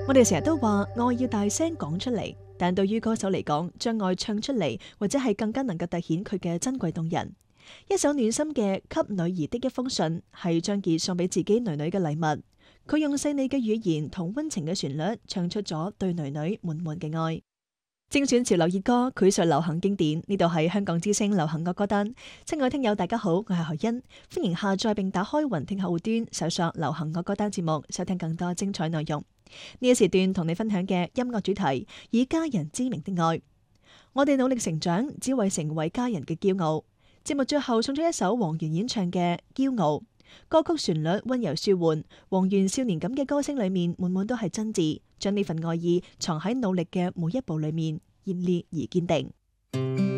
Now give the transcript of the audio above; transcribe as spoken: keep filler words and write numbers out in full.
我哋成日都話愛要大聲講出嚟，但對於歌手嚟講，將愛唱出嚟，或者係更加能夠凸顯佢嘅珍貴動人。一首暖心嘅《給女兒的一封信》係張傑送俾自己女女嘅禮物。佢用細膩嘅語言同溫情嘅旋律，唱出咗對女女滿滿嘅愛。精選潮流熱歌，繪述流行經典。呢度係香港之聲流行歌歌單。親愛聽友大家好，我係何欣，歡迎下載並打開雲聽客戶端，搜索流行歌歌單節目，收聽更多精彩內容。呢一時段同你分享嘅音樂主題，以家人之名的愛。我哋努力成長，只為成為家人嘅驕傲。節目最後送出一首黃源演唱嘅《驕傲》，歌曲旋律溫柔舒緩，黃源少年感嘅歌聲裏面滿滿都係真摯，將呢份愛意藏喺努力嘅每一步裏面，熱烈而堅定。